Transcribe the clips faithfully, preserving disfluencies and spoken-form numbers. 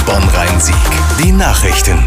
Bonn-Rhein-Sieg. Die Nachrichten.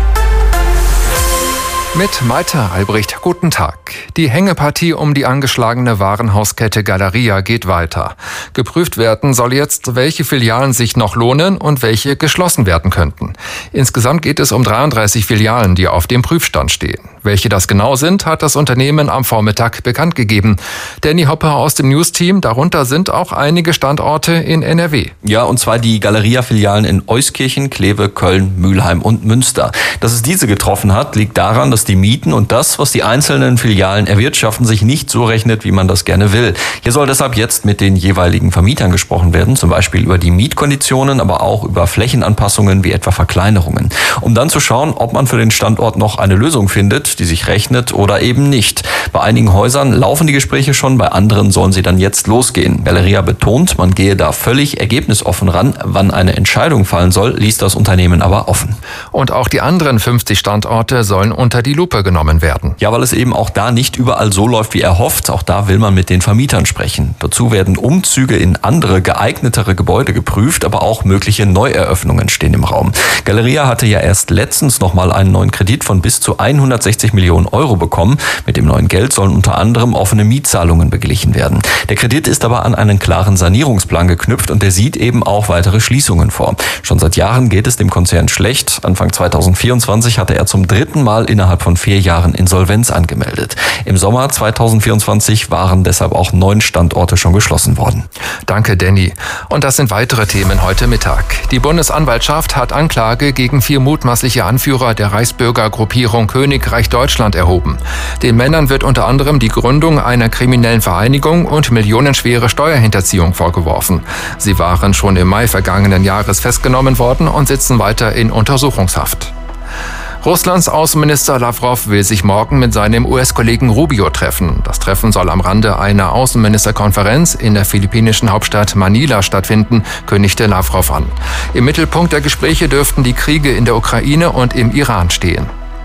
Mit Malte Albrecht, guten Tag. Die Hängepartie um die angeschlagene Warenhauskette Galeria geht weiter. Geprüft werden soll jetzt, welche Filialen sich noch lohnen und welche geschlossen werden könnten. Insgesamt geht es um dreiunddreißig Filialen, die auf dem Prüfstand stehen. Welche das genau sind, hat das Unternehmen am Vormittag bekannt gegeben. Danny Hopper aus dem News-Team, darunter sind auch einige Standorte in N R W. Ja, und zwar die Galeria-Filialen in Euskirchen, Kleve, Köln, Mülheim und Münster. Dass es diese getroffen hat, liegt daran, dass die Mieten und das, was die einzelnen Filialen erwirtschaften, sich nicht so rechnet, wie man das gerne will. Hier soll deshalb jetzt mit den jeweiligen Vermietern gesprochen werden, zum Beispiel über die Mietkonditionen, aber auch über Flächenanpassungen wie etwa Verkleinerungen. Um dann zu schauen, ob man für den Standort noch eine Lösung findet, die sich rechnet oder eben nicht. Bei einigen Häusern laufen die Gespräche schon, bei anderen sollen sie dann jetzt losgehen. Galeria betont, man gehe da völlig ergebnisoffen ran. Wann eine Entscheidung fallen soll, ließ das Unternehmen aber offen. Und auch die anderen fünfzig Standorte sollen unter die Lupe genommen werden. Ja, weil es eben auch da nicht überall so läuft, wie erhofft. Auch da will man mit den Vermietern sprechen. Dazu werden Umzüge in andere, geeignetere Gebäude geprüft, aber auch mögliche Neueröffnungen stehen im Raum. Galeria hatte ja erst letztens nochmal einen neuen Kredit von bis zu hundertsechzig Millionen Euro bekommen. Mit dem neuen Geld sollen unter anderem offene Mietzahlungen beglichen werden. Der Kredit ist aber an einen klaren Sanierungsplan geknüpft und der sieht eben auch weitere Schließungen vor. Schon seit Jahren geht es dem Konzern schlecht. Anfang zweitausendvierundzwanzig hatte er zum dritten Mal innerhalb von vier Jahren Insolvenz angemeldet. Im Sommer zweitausendvierundzwanzig waren deshalb auch neun Standorte schon geschlossen worden. Danke, Danny. Und das sind weitere Themen heute Mittag. Die Bundesanwaltschaft hat Anklage gegen vier mutmaßliche Anführer der Reichsbürgergruppierung Königreich Deutschland erhoben. Den Männern wird unter anderem die Gründung einer kriminellen Vereinigung und millionenschwere Steuerhinterziehung vorgeworfen. Sie waren schon im Mai vergangenen Jahres festgenommen worden und sitzen weiter in Untersuchungshaft. Russlands Außenminister Lavrov will sich morgen mit seinem U S-Kollegen Rubio treffen. Das Treffen soll am Rande einer Außenministerkonferenz in der philippinischen Hauptstadt Manila stattfinden, kündigte Lavrov an. Im Mittelpunkt der Gespräche dürften die Kriege in der Ukraine und im Iran stehen.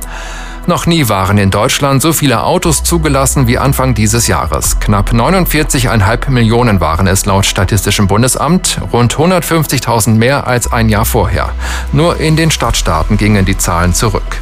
Noch nie waren in Deutschland so viele Autos zugelassen wie Anfang dieses Jahres. Knapp neunundvierzig Komma fünf Millionen waren es laut Statistischem Bundesamt, rund hundertfünfzigtausend mehr als ein Jahr vorher. Nur in den Stadtstaaten gingen die Zahlen zurück.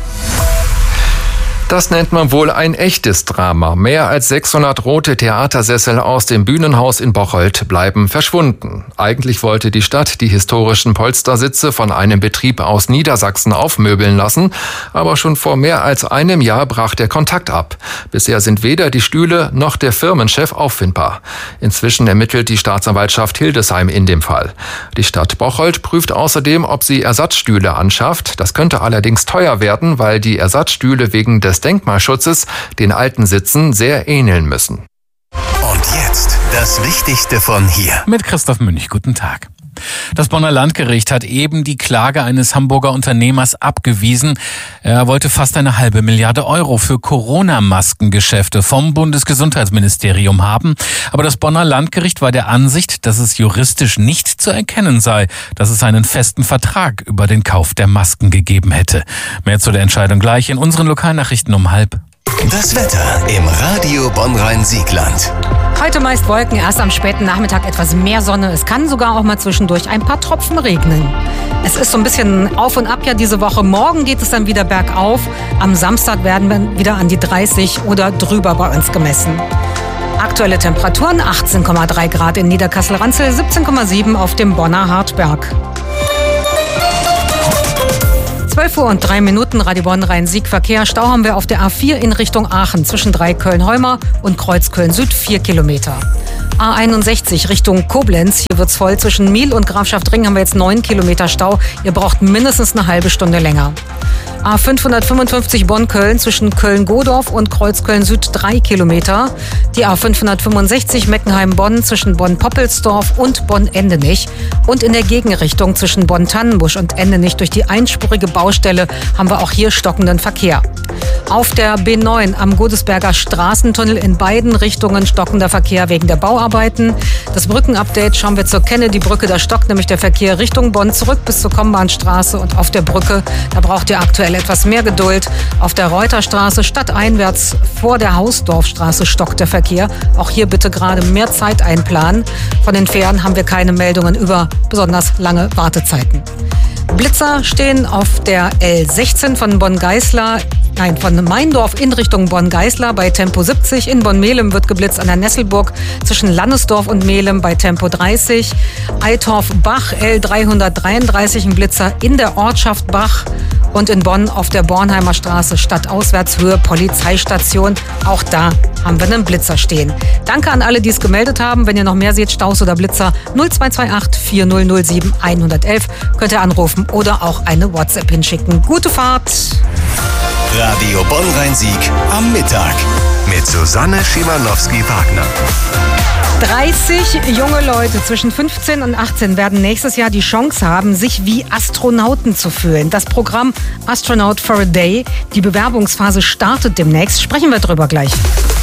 Das nennt man wohl ein echtes Drama. Mehr als sechshundert rote Theatersessel aus dem Bühnenhaus in Bocholt bleiben verschwunden. Eigentlich wollte die Stadt die historischen Polstersitze von einem Betrieb aus Niedersachsen aufmöbeln lassen, aber schon vor mehr als einem Jahr brach der Kontakt ab. Bisher sind weder die Stühle noch der Firmenchef auffindbar. Inzwischen ermittelt die Staatsanwaltschaft Hildesheim in dem Fall. Die Stadt Bocholt prüft außerdem, ob sie Ersatzstühle anschafft. Das könnte allerdings teuer werden, weil die Ersatzstühle wegen des Denkmalschutzes den alten Sitzen sehr ähneln müssen. Und jetzt das Wichtigste von hier. Mit Christoph Münch, guten Tag. Das Bonner Landgericht hat eben die Klage eines Hamburger Unternehmers abgewiesen. Er wollte fast eine halbe Milliarde Euro für Corona-Maskengeschäfte vom Bundesgesundheitsministerium haben. Aber das Bonner Landgericht war der Ansicht, dass es juristisch nicht zu erkennen sei, dass es einen festen Vertrag über den Kauf der Masken gegeben hätte. Mehr zu der Entscheidung gleich in unseren Lokalnachrichten um halb. Das Wetter im Radio Bonn-Rhein-Siegland. Heute meist Wolken, erst am späten Nachmittag etwas mehr Sonne. Es kann sogar auch mal zwischendurch ein paar Tropfen regnen. Es ist so ein bisschen auf und ab ja diese Woche. Morgen geht es dann wieder bergauf. Am Samstag werden wir wieder an die dreißig oder drüber bei uns gemessen. Aktuelle Temperaturen achtzehn Komma drei Grad in Niederkassel-Ranzel, siebzehn Komma sieben auf dem Bonner Hartberg. zwölf Uhr und drei Minuten, Radio Bonn-Rhein-Sieg Verkehr. Stau haben wir auf der A vier in Richtung Aachen zwischen Dreiköln-Heuma und Kreuz Köln-Süd, vier Kilometer. A einundsechzig Richtung Koblenz, hier wird's voll. Zwischen Miel und Grafschaft-Ring haben wir jetzt neun Kilometer Stau. Ihr braucht mindestens eine halbe Stunde länger. A fünfhundertfünfundfünfzig Bonn-Köln zwischen Köln-Godorf und Kreuz-Köln-Süd drei Kilometer. Die A fünfhundertfünfundsechzig Meckenheim-Bonn zwischen Bonn-Poppelsdorf und Bonn-Endenich. Und in der Gegenrichtung zwischen Bonn-Tannenbusch und Endenich durch die einspurige Baustelle haben wir auch hier stockenden Verkehr. Auf der B neun am Godesberger Straßentunnel in beiden Richtungen stockender Verkehr wegen der Bauarbeiten. Das Brückenupdate schauen wir zur Kennedy-Brücke. Da stockt nämlich der Verkehr Richtung Bonn zurück bis zur Kommbahnstraße. Und auf der Brücke, da braucht ihr aktuell etwas mehr Geduld. Auf der Reuterstraße stadteinwärts vor der Hausdorfstraße stockt der Verkehr. Auch hier bitte gerade mehr Zeit einplanen. Von den Fähren haben wir keine Meldungen über besonders lange Wartezeiten. Blitzer stehen auf der L sechzehn von Bonn-Geißler, nein, von Meindorf in Richtung Bonn-Geißler bei Tempo siebzig. In Bonn-Mehlem wird geblitzt an der Nesselburg zwischen Lannesdorf und Mehlem bei Tempo dreißig. Eitorf-Bach L dreihundertdreiunddreißig, ein Blitzer in der Ortschaft Bach. Und in Bonn auf der Bornheimer Straße Stadtauswärtshöhe Polizeistation. Auch da haben wir einen Blitzer stehen. Danke an alle, die es gemeldet haben. Wenn ihr noch mehr seht, Staus oder Blitzer, null zwei zwei acht vier null null sieben eins eins eins könnt ihr anrufen oder auch eine WhatsApp hinschicken. Gute Fahrt! Radio Bonn-Rhein-Sieg am Mittag mit Susanne Schimanowski-Wagner. dreißig junge Leute zwischen fünfzehn und achtzehn werden nächstes Jahr die Chance haben, sich wie Astronauten zu fühlen. Das Programm Astronaut for a Day, die Bewerbungsphase startet demnächst. Sprechen wir drüber gleich.